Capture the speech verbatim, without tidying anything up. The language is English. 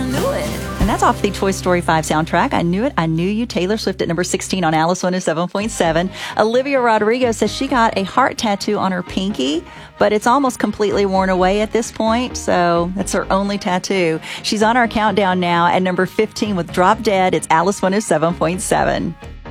knew it. And that's off the Toy Story five soundtrack. I Knew It, I Knew You. Taylor Swift at number sixteen on Alice one oh seven point seven. Olivia Rodrigo says she got a heart tattoo on her pinky, but it's almost completely worn away at this point, so that's her only tattoo. She's on our countdown now at number fifteen with Drop Dead. It's Alice one oh seven point seven.